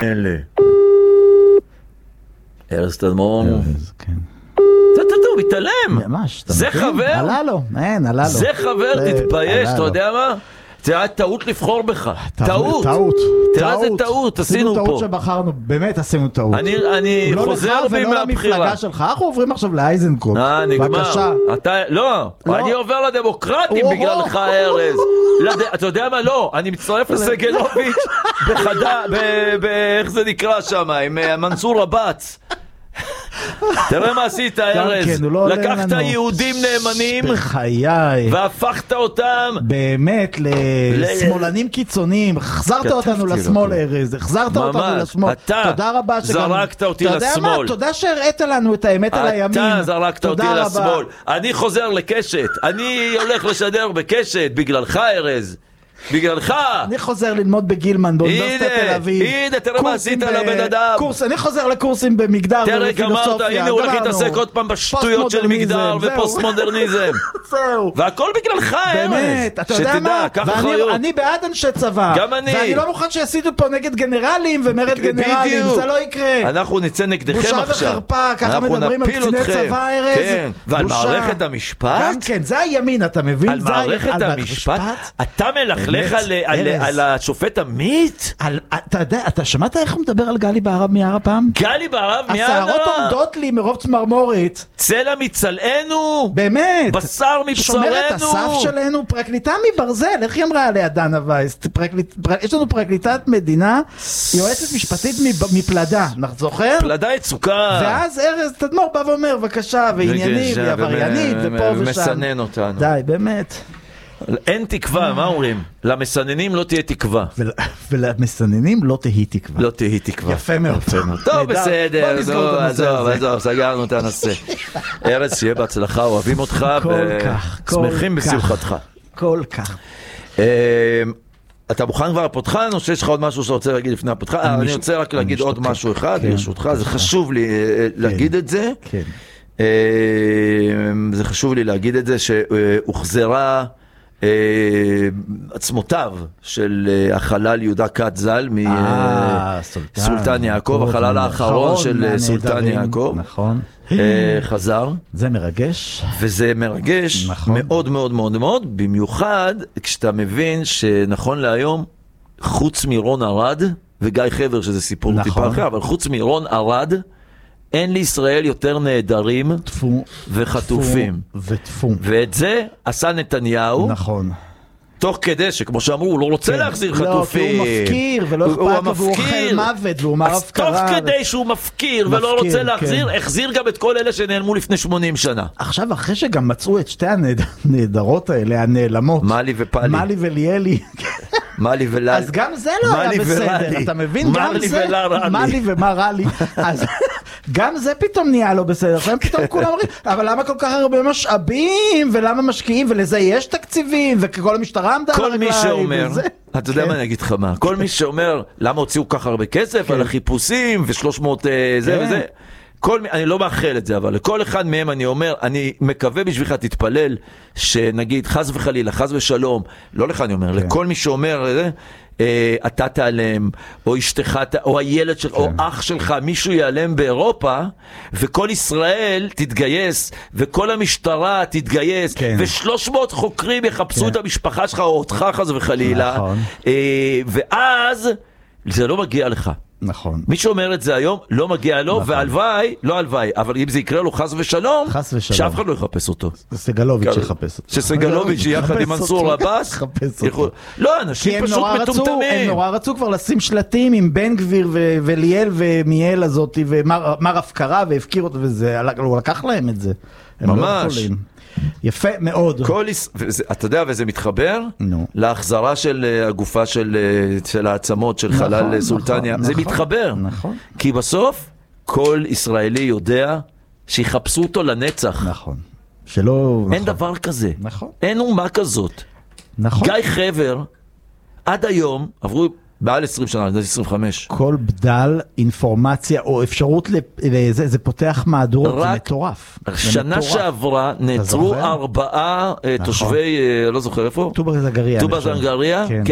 אלה. ארז תדמור. כן. הוא מתעלם. ממש. זה חבר? עלה לו, אין, עלה לו. זה חבר, תתבייש, אתה יודע מה? זה היה טעות לבחור בך. טעות. תראה איזה טעות, עשינו פה. עשינו טעות שבחרנו, באמת עשינו טעות. אני חוזר בי מהבחירה. ולא למפלגה שלך, אנחנו עוברים עכשיו לאייזנקוט. נגמר. לא, אני עובר לדמוקרטים בגללך ארז. אתה יודע מה? לא, אני מצטרף לסגלוביץ' איך זה נקרא שם, עם מנסור עבאס. תראה מה עשית ארז, לקחת יהודים נאמנים והפכת אותם באמת לשמאלנים קיצוניים, החזרת אותנו לשמאל ארז, החזרת אותנו לשמאל. אתה זרקת אותי לשמאל, תודה שהראית לנו את האמת על הימין. אתה זרקת אותי לשמאל. אני חוזר לקשת, אני הולך לשדר בקשת בגללך ארז, בגללך. אני חוזר ללמוד בגילמן באוניברסיטת תל אביב. הנה, תראה מה עשית לבן אדם. אני חוזר לקורסים במגדר ובפילוסופיה. הנה, הוא הולך להתעסק עוד פעם בשטויות של מגדר ופוסט מודרניזם. והכל בגללך, באמת, אתה יודע מה? אני בעד אנשי צבא. גם אני. ואני לא מוכן שיסיתו פה נגד גנרלים ומרד גנרלים. זה לא יקרה. אנחנו נצא נגדכם עכשיו. בושה וחרפה, ככה מדברים על קציני צבא ארז. כן, ועל מערכת המשפט. גם כן, זה הימין, אתה מבין? על מערכת המשפט. אתה מלכלך על השופט עמית? אתה יודע, אתה שמעת איך הוא מדבר על גלי בהרב מיארה פעם? גלי בהרב מיארה? השערות עומדות לי מרוב צמרמורת. צלע מצלענו? באמת. בשר מבשרנו? שומרת הסף שלנו, פרקליטה מברזל, איך היא אמרה עליה דנה וייס? יש לנו פרקליטת מדינה, יועצת משפטית מפלדה, זוכר? פלדה יצוקה. ואז ארז תדמור בא ואומר, בבקשה, וענייני, ועבריינית, ופה ושם. מסנן אותנו. די, באמת. אין תקווה, מה אומרים? למסננים לא תהיה תקווה. ולמסננים לא תהי תקווה. לא תהי תקווה. יפה מאוד. טוב, בסדר, עזוב, סגרנו את הנושא. ארז, שיהיה בהצלחה, אוהבים אותך ושמחים בשמחתך. כל כך. אתה מוכן כבר לפותחן, או שיש לך עוד משהו שאתה רוצה להגיד לפני הפותחן? אני רוצה רק להגיד עוד משהו אחד, ברשותך, זה חשוב לי להגיד את זה. זה חשוב לי להגיד את זה, שהוחזרה עצמותיו של החלל יהודה כת ז"ל מסולטן יעקב, החלל האחרון של סולטן יעקב. נכון. חזר. זה מרגש. וזה מרגש מאוד מאוד מאוד מאוד, במיוחד כשאתה מבין שנכון להיום, חוץ מרון ארד, וגיא חבר שזה סיפור טיפה אחר, אבל חוץ מרון ארד, אין לישראל יותר נהדרים וחטופים. ואת זה עשה נתניהו. נכון. תוך כדי שכמו שאמרו, הוא לא רוצה להחזיר חטופים. הוא מפקיר ולא אכפת לו, והוא אוכל מוות, והוא מר הפקרה. אז תוך כדי שהוא מפקיר ולא רוצה להחזיר, החזיר גם את כל אלה שנעלמו לפני 80 שנה. עכשיו, אחרי שגם מצאו את שתי הנהדרות האלה, הנעלמות. מלי ופלי. מלי וליאלי. מלי וללי. אז גם זה לא היה בסדר, אתה מבין? גם זה, מלי ומה רע לי. אז גם זה פתאום נהיה לא בסדר. עכשיו פתאום כולם אומרים, אבל למה כל כך הרבה משאבים, ולמה משקיעים, ולזה יש תקציבים, וכל המשטרה עמדה על כל מי הרגליים, שאומר, אתה יודע מה אני אגיד לך מה, כל מי שאומר, למה הוציאו כך הרבה כסף על החיפושים, ו300 זה וזה, אני לא מאחל את זה, אבל לכל אחד מהם אני אומר, אני מקווה בשבילך תתפלל, שנגיד חס וחלילה, חס ושלום, לא לך אני אומר, לכל מי שאומר, אתה תעלם, או אשתך, או הילד שלך, או אח שלך, מישהו ייעלם באירופה, וכל ישראל תתגייס, וכל המשטרה תתגייס, ו300 חוקרים יחפשו את המשפחה שלך, או אותך חס וחלילה, ואז זה לא מגיע לך. נכון. מי שאומר את זה היום, לא מגיע לו, והלוואי, לא הלוואי, אבל אם זה יקרה לו חס ושלום, שאף אחד לא יחפש אותו. סגלוביץ' יחפש אותו. שסגלוביץ' יחד עם מנסור עבאס, לא, אנשים פשוט מטומטמים. הם נורא רצו כבר לשים שלטים עם בן גביר וליאל ומיאל הזאת, ומר הפקרה והפקיר אותו וזה, הוא לקח להם את זה. ממש. יפה מאוד. אתה יודע, וזה מתחבר להחזרה של הגופה של העצמות של חלל סולטניה. זה מתחבר. כי בסוף כל ישראלי יודע שיחפשו אותו לנצח. נכון. אין דבר כזה. נכון. אין אומה כזאת. נכון. גיא חבר, עד היום, עברו מעל 20 שנה, 25. כל בדל אינפורמציה או אפשרות לזה, זה פותח מהדורות, זה מטורף. שנה שעברה נעצרו 4 תושבי, לא זוכר איפה? טובא זנגריה. טובא זנגריה,